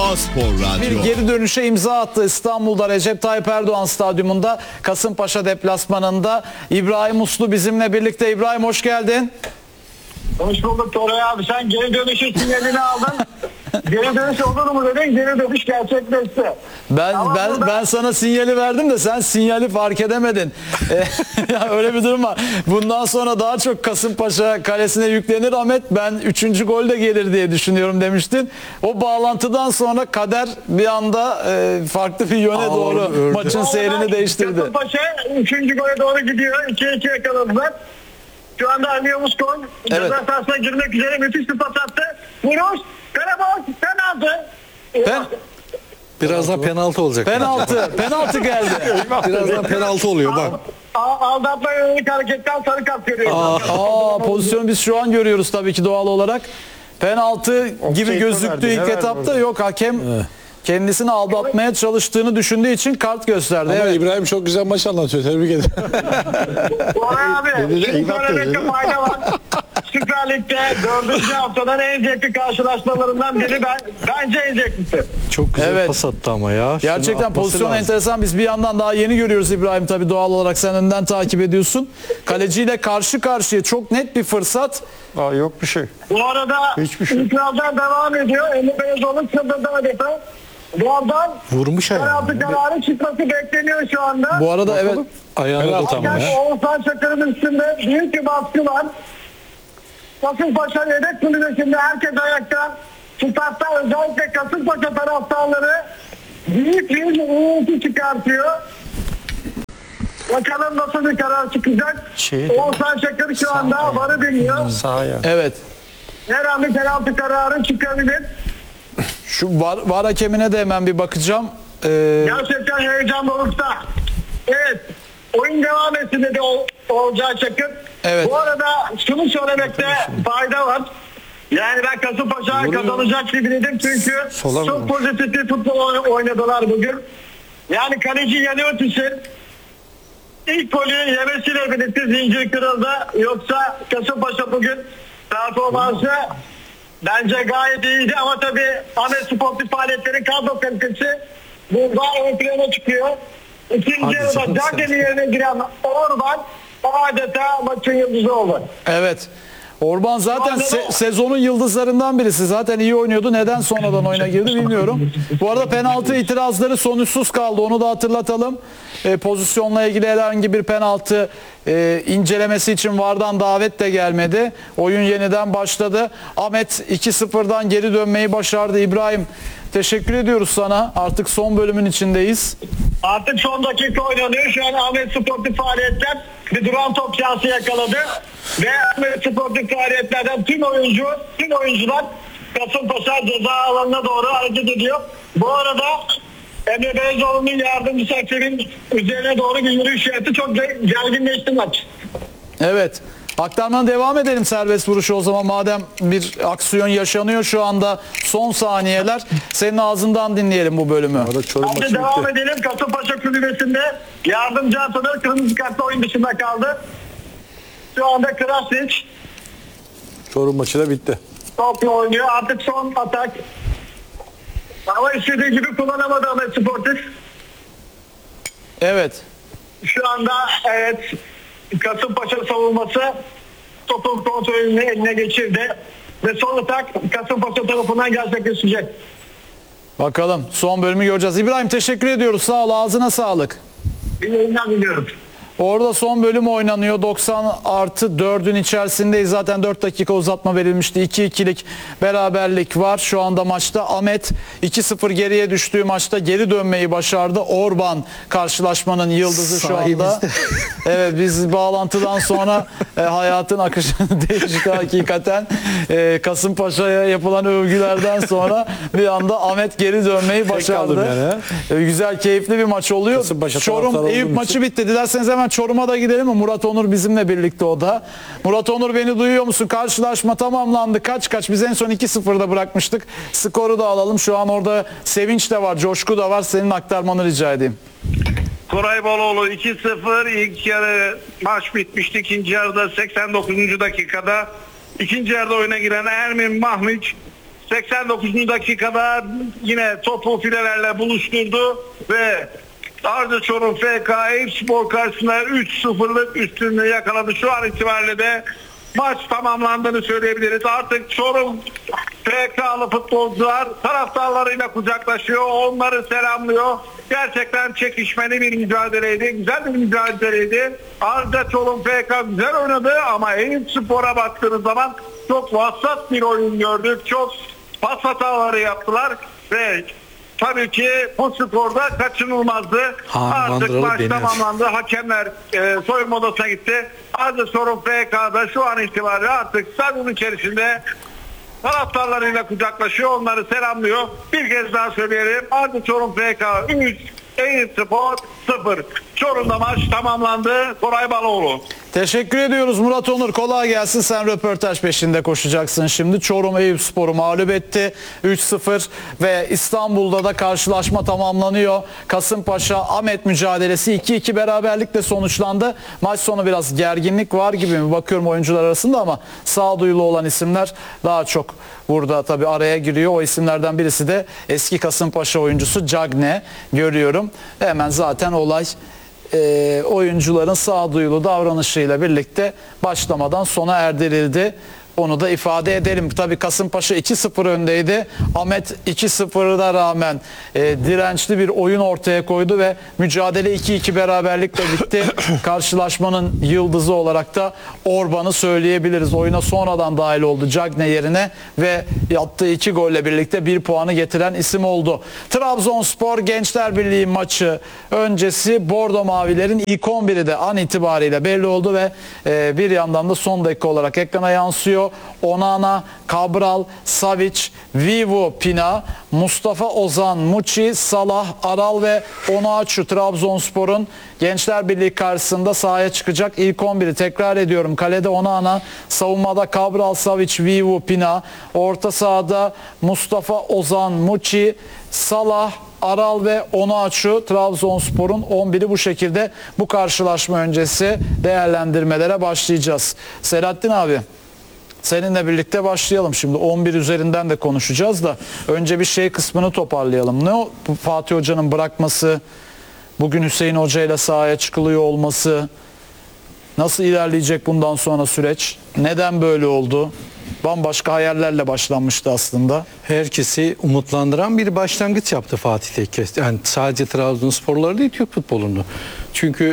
Spor Radyo. Bir geri dönüşe imza attı İstanbul'da Recep Tayyip Erdoğan Stadyumunda, Kasımpaşa deplasmanında. İbrahim Uslu bizimle birlikte. İbrahim, hoş geldin. Hoş bulduk Toray abi. Sen geri dönüşü sinyalini aldın. Geri dönüş olur mu dedin? Geri dönüş gerçekleşti. Ben sana sinyali verdim de sen sinyali fark edemedin. Ya öyle bir durum var. Bundan sonra daha çok Kasımpaşa kalesine yüklenir Ahmet. Ben 3. gol de gelir diye düşünüyorum demiştin. O bağlantıdan sonra kader bir anda farklı bir yöne doğru maçın seyrini değiştirdi. Kasımpaşa 3. gole doğru gidiyor. 2-2 yakaladılar. Şu anda Ali Yavuz gol. Evet. Ceza sahasına girmek üzere müthiş bir pas attı. Vuruş. Karabağ penaltı. Birazdan penaltı olacak. Penaltı geldi. Birazdan penaltı oluyor bak. Aldatma yönelik hareketten sarı kart görüyoruz. Pozisyonu biz şu an görüyoruz tabii ki doğal olarak. Penaltı gibi gözüktü ilk etapta. Yok, hakem kendisini aldatmaya çalıştığını düşündüğü için kart gösterdi. Ama Evet. İbrahim çok güzel maç anlatıyor. Tebrik ederim. Toray abi. Şunu söylemekte fayda var. Süper Lig'de 4. haftadan en zevkli karşılaşmalarından biri bence en zevklisi. Çok güzel Evet. pas attı ama ya. Gerçekten pozisyon enteresan. Biz bir yandan daha yeni görüyoruz İbrahim, tabii doğal olarak sen önden takip ediyorsun. Kaleciyle karşı karşıya çok net bir fırsat. Yok bir şey. Bu arada Hiçbir şey. itirazlar devam ediyor. Emre Belezoğlu çıldırdı adeta. Doğrudan Vurmuş ayağını. penaltı kararı çıkması bekleniyor şu anda. Bu arada evet. Ayağına da tam Yani ya. Oğuzhan Çakır'ın üstünde büyük bir baskı var. Kasımpaşa yedek kulübesinde herkes ayakta. Statta özellikle Kasımpaşa taraftarları büyük bir uğultu çıkartıyor. Bakalım nasıl bir karar çıkacak. Oğuzhan Çakır şu anda varı dinliyor. Sahaya. Evet. Her an bir penaltı kararı çıkabilir. Şu var hakemine de hemen bir bakacağım. Gerçekten heyecan dorukta. Evet. Oyun devam etsin dedi Oğuzhan Çakır. Evet. Bu arada şunu söylemekte fayda var. Yani ben Kasımpaşa kazanacak gibi dedim çünkü çok pozitif bir futbol oynadılar bugün. Yani kaleci Yaniotis'in ilk golü yemesiyle birlikte zincir kırıldı. Yoksa Kasımpaşa bugün performansı bence gayet iyiydi ama tabii Ahmet Sportif faaliyetlerin kadro kalitesi burada ön plana çıkıyor. İkinci yarıda Cagney'in yerine giren Orban adeta maçın yıldızı oldu. Evet. Orban zaten sezonun yıldızlarından birisi. Zaten iyi oynuyordu. Neden sonradan oyuna girdi bilmiyorum. Bu arada penaltı itirazları sonuçsuz kaldı. Onu da hatırlatalım. Pozisyonla ilgili herhangi bir penaltı incelemesi için VAR'dan davet de gelmedi. Oyun yeniden başladı. Ahmet 2-0'dan geri dönmeyi başardı. İbrahim, teşekkür ediyoruz sana. Artık son bölümün içindeyiz. Artık son dakika oynanıyor. Şu an Ahmet Sportif faaliyetler bir duran top şansı yakaladı. Ve Ahmet Sportif faaliyetlerden tüm oyuncular Kasımpaşa ceza alanına doğru hareket ediyor. Bu arada Emre Belezoğlu'nun yardımcısı hakemin üzerine doğru bir yürüyüş yaptı. Çok gerginleşti maç. Evet. Aktarmana devam edelim serbest vuruşu o zaman, madem bir aksiyon yaşanıyor şu anda, son saniyeler. Senin ağzından dinleyelim bu bölümü. Hadi devam edelim. Kasımpaşa kulübesinde yardımcı antrenör kırmızı kartla oyun dışında kaldı. Şu anda Krasic Çorum maçı da bitti. topla oynuyor. Artık son atak. Ama istediği gibi kullanamadı Ahmet Sportif. Evet. Şu anda evet Kasımpaşa savunması topun kontrolünü eline geçirdi. Ve son atak Kasımpaşa tarafından gerçekleşecek. Bakalım son bölümü göreceğiz. İbrahim, teşekkür ediyoruz. Sağ ol. Ağzına sağlık. Bir yayından diliyorum. Orada son bölüm oynanıyor. 90+4'ün içerisindeyiz. Zaten 4 dakika uzatma verilmişti. 2-2'lik beraberlik var. Şu anda maçta Ahmet 2-0 geriye düştüğü maçta geri dönmeyi başardı. Orban karşılaşmanın yıldızı şu anda. Evet, biz bağlantıdan sonra hayatın akışını değişti hakikaten. Kasımpaşa'ya yapılan övgülerden sonra bir anda Ahmet geri dönmeyi başardı. Güzel, keyifli bir maç oluyor. Çorum Eyüp maçı bitti. Dilerseniz hemen Çorum'a da gidelim mi? Murat Onur bizimle birlikte o da. Murat Onur, beni duyuyor musun? Karşılaşma tamamlandı. Kaç? Biz en son 2-0'da bırakmıştık. Skoru da alalım. Şu an orada sevinç de var, coşku da var. Senin aktarmanı rica edeyim. Koray Baloğlu 2-0. İlk yarı maç bitmişti. İkinci yarıda 89. dakikada ikinci yarıda oyuna giren Ermin Mahmiç 89. dakikada yine topu filelerle buluşturdu ve Arda Çorum FK Eyüpspor karşısında 3-0'lık üstünlüğü yakaladı. Şu an itibariyle de maç tamamlandığını söyleyebiliriz. Artık Çorum FK'lı futbolcular taraftarlarıyla kucaklaşıyor. Onları selamlıyor. Gerçekten çekişmeli bir mücadeleydi. Güzel bir mücadeleydi. Arda Çorum FK güzel oynadı ama Eyüpspor'a baktığınız zaman çok vasat bir oyun gördük. Çok pas hataları yaptılar ve tabii ki bu skorda kaçınılmazdı. Artık maç tamamlandı. Hakemler soyunma odasına gitti. Arda Çorum FK'da şu an itibariyle artık stadyumun içerisinde taraftarlarıyla kucaklaşıyor. Onları selamlıyor. Bir kez daha söyleyelim. Arda Çorum FK 3, Eyüpspor 0. Çorum'da maç tamamlandı. Koray Baloğlu. Teşekkür ediyoruz Murat Onur. Kolay gelsin. Sen röportaj peşinde koşacaksın şimdi. Çorum Eyüpspor'u mağlup etti. 3-0 ve İstanbul'da da karşılaşma tamamlanıyor. Kasımpaşa Ahmet mücadelesi 2-2 beraberlikle sonuçlandı. Maç sonu biraz gerginlik var gibi mi? Bakıyorum oyuncular arasında ama sağduyulu olan isimler daha çok burada tabii araya giriyor. O isimlerden birisi de eski Kasımpaşa oyuncusu Cagne görüyorum. Hemen zaten olay oyuncuların sağduyulu davranışıyla birlikte başlamadan sona erdirildi. Onu da ifade edelim. Tabii Kasımpaşa 2-0 öndeydi. Ahmet 2-0'a rağmen dirençli bir oyun ortaya koydu ve mücadele 2-2 beraberlikle bitti. Karşılaşmanın yıldızı olarak da Orban'ı söyleyebiliriz. Oyuna sonradan dahil oldu Cagne yerine ve attığı 2 golle birlikte 1 puanı getiren isim oldu. Trabzonspor Gençler Birliği maçı öncesi Bordo Mavilerin ilk 11'i de an itibariyle belli oldu ve bir yandan da son dakika olarak ekrana yansıyor. Onana, Cabral, Savic, Vivo, Pina, Mustafa Ozan, Muçi, Salah, Aral ve Onuachu Trabzonspor'un Gençler Birliği karşısında sahaya çıkacak ilk 11'i. Tekrar ediyorum. Kalede Onana, savunmada Cabral, Savic, Vivo, Pina, orta sahada Mustafa Ozan, Muçi, Salah, Aral ve Onuachu Trabzonspor'un 11'i bu şekilde. Bu karşılaşma öncesi değerlendirmelere başlayacağız. Selahattin abi, seninle birlikte başlayalım. Şimdi 11 üzerinden de konuşacağız da önce bir şey kısmını toparlayalım. Ne o Fatih Hoca'nın bırakması, bugün Hüseyin Hoca ile sahaya çıkılıyor olması, nasıl ilerleyecek bundan sonra süreç? Neden böyle oldu? Bambaşka hayallerle başlanmıştı aslında. Herkesi umutlandıran bir başlangıç yaptı Fatih Tekke. Yani sadece Trabzonsporları değil, Türk futbolunu. Çünkü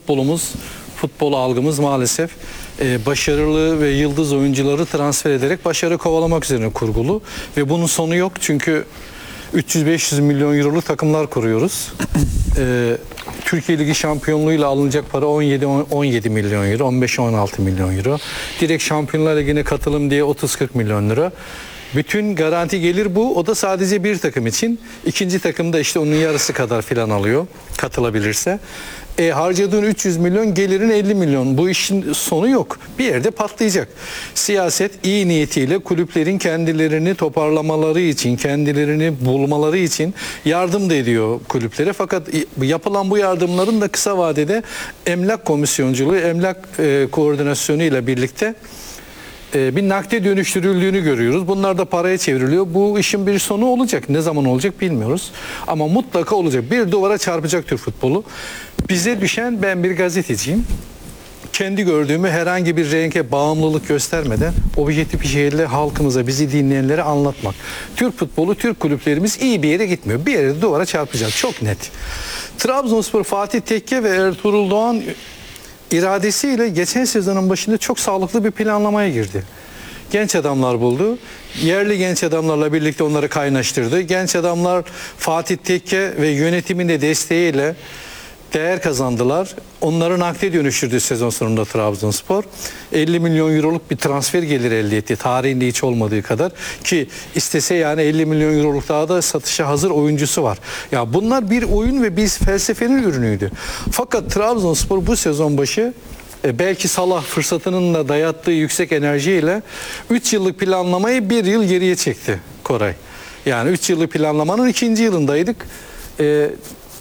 futbol algımız maalesef başarılı ve yıldız oyuncuları transfer ederek başarı kovalamak üzerine kurgulu. Ve bunun sonu yok çünkü 300-500 milyon euroluk takımlar kuruyoruz. Türkiye Ligi şampiyonluğuyla alınacak para 17 milyon euro, 15-16 milyon euro. Direkt Şampiyonlar Ligi'ne katılım diye 30-40 milyon lira. Bütün garanti gelir bu. O da sadece bir takım için. İkinci takım da işte onun yarısı kadar filan alıyor katılabilirse. Harcadığın 300 milyon, gelirin 50 milyon. Bu işin sonu yok. Bir yerde patlayacak. Siyaset iyi niyetiyle kulüplerin kendilerini toparlamaları için, kendilerini bulmaları için yardım da ediyor kulüplere. Fakat yapılan bu yardımların da kısa vadede emlak komisyonculuğu, emlak koordinasyonu ile birlikte bir nakde dönüştürüldüğünü görüyoruz. Bunlar da paraya çevriliyor. Bu işin bir sonu olacak. Ne zaman olacak bilmiyoruz. Ama mutlaka olacak. Bir duvara çarpacak Türk futbolu. Bize düşen, ben bir gazeteciyim. Kendi gördüğümü herhangi bir renge bağımlılık göstermeden objektif bir şekilde halkımıza, bizi dinleyenlere anlatmak. Türk futbolu, Türk kulüplerimiz iyi bir yere gitmiyor. Bir yere duvara çarpacak. Çok net. Trabzonspor, Fatih Tekke ve Ertuğrul Doğan iradesiyle geçen sezonun başında çok sağlıklı bir planlamaya girdi. Genç adamlar buldu. Yerli genç adamlarla birlikte onları kaynaştırdı. Genç adamlar Fatih Tekke ve yönetimin de desteğiyle değer kazandılar. Onları nakde dönüştürdü sezon sonunda Trabzonspor. 50 milyon euroluk bir transfer geliri elde etti. Tarihinde hiç olmadığı kadar. Ki istese yani 50 milyon euroluk daha da satışa hazır oyuncusu var. Ya bunlar bir oyun ve bir felsefenin ürünüydü. Fakat Trabzonspor bu sezon başı belki Salah fırsatının da dayattığı yüksek enerjiyle 3 yıllık planlamayı 1 yıl geriye çekti Koray. Yani 3 yıllık planlamanın 2. yılındaydık.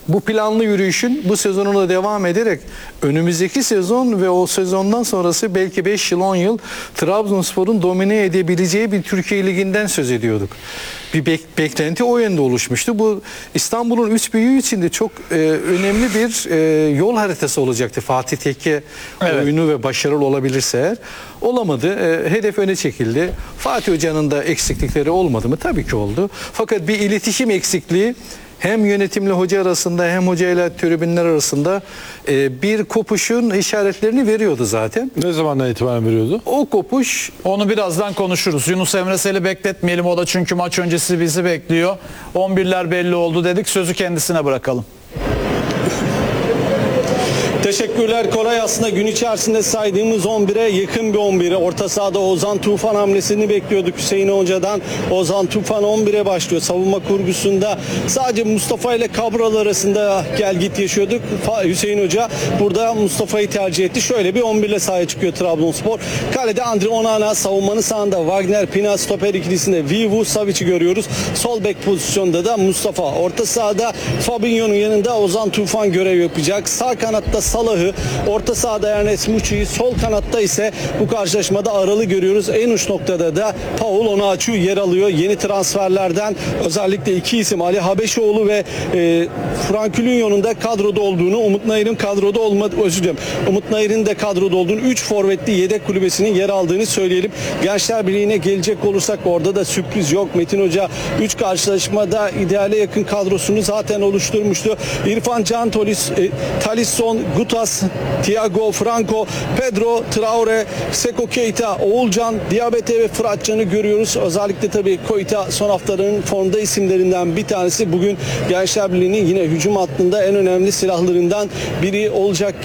bu planlı yürüyüşün bu sezonuna devam ederek önümüzdeki sezon ve o sezondan sonrası belki 5 yıl 10 yıl Trabzonspor'un domine edebileceği bir Türkiye Ligi'nden söz ediyorduk. Bir beklenti o yönde oluşmuştu. Bu İstanbul'un üç büyüğü için de çok önemli bir yol haritası olacaktı. Fatih Tekke oyunu ve başarılı olabilirse eğer. Olamadı. Hedef öne çekildi. Fatih Hoca'nın da eksiklikleri olmadı mı? Tabii ki oldu. Fakat bir iletişim eksikliği hem yönetimle hoca arasında hem hocayla tribünler arasında bir kopuşun işaretlerini veriyordu zaten. Ne zamandan itibaren veriyordu? O kopuş Onu birazdan konuşuruz. Yunus Emre Sel'i bekletmeyelim. O da çünkü maç öncesi bizi bekliyor. 11'ler belli oldu dedik. Sözü kendisine bırakalım. Teşekkürler Koray. Aslında gün içerisinde saydığımız 11'e yakın bir 11'e. Orta sahada Ozan Tufan hamlesini bekliyorduk Hüseyin Hoca'dan. Ozan Tufan 11'e başlıyor. Savunma kurgusunda sadece Mustafa ile Cabral arasında gel git yaşıyorduk. Hüseyin Hoca burada Mustafa'yı tercih etti. Şöyle bir 11 ile sahaya çıkıyor Trabzonspor. Kalede Andre Onana, savunmanın sağında Wagner, Pina, stoper ikilisinde Vivu, Savic'i görüyoruz. Sol bek pozisyonda da Mustafa. Orta sahada Fabinho'nun yanında Ozan Tufan görev yapacak. Sağ kanatta Salah'ı, orta sahada Ernest Muçi'yi, sol kanatta ise bu karşılaşmada Aral'ı görüyoruz. En uç noktada da Paul Onaçu yer alıyor. Yeni transferlerden özellikle iki isim Ali Habeşoğlu ve Frankulinho'nun da kadroda olduğunu, Umut Nayır'ın kadroda Umut Nayır'ın da kadroda olduğunu, 3 forvetli yedek kulübesinin yer aldığını söyleyelim. Gençler Birliği'ne gelecek olursak orada da sürpriz yok. Metin Hoca 3 karşılaşmada ideale yakın kadrosunu zaten oluşturmuştu. İrfan Can, Talisson, Gutas, Thiago Franco, Pedro, Traore, Seko Keita, Oğulcan, Diabete ve Fıratcan'ı görüyoruz. Özellikle tabii Koita son haftaların formda isimlerinden bir tanesi. Bugün Gençler Birliği'nin yine hücum hattında en önemli silahlarından biri olacak.